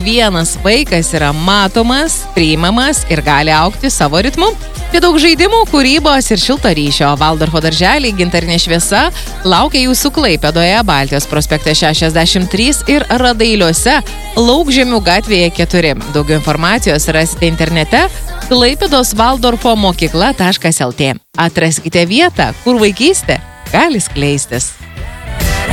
kiekvienas vaikas yra matomas, priimamas ir gali augti savo ritmu. Prie daug žaidimų, kūrybos ir šilto ryšio. Valdorfo darželiai Gintarinė šviesa laukia jūsų Klaipėdoje, Baltijos prospekte 63 ir Radailiuose, Laukžemių gatvėje 4. Daugiau informacijos rasite internete Klaipėdos Valdorfo mokykla.lt. Atraskite vietą, kur vaikystė gali skleistis.